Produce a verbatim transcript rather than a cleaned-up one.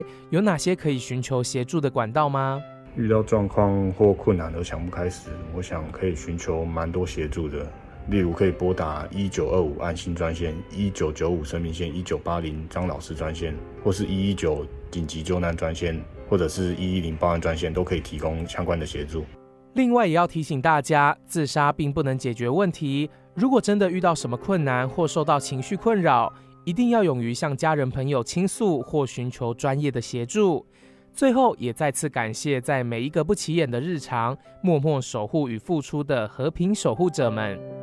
有哪些可以寻求协助的管道吗？ 遇到状况或困难而想不开时，我想可以寻求蛮多协助的。例如可以拨打一九二五安心专线、一九九五生命线、一九八零张老师专线，或是一一九紧急救难专线，或者是一一零报案专线，都可以提供相关的协助。 另外也要提醒大家，自杀并不能解决问题，如果真的遇到什么困难或受到情绪困扰，一定要勇于向家人朋友倾诉或寻求专业的协助。最后也再次感谢在每一个不起眼的日常默默守护与付出的和平守护者们。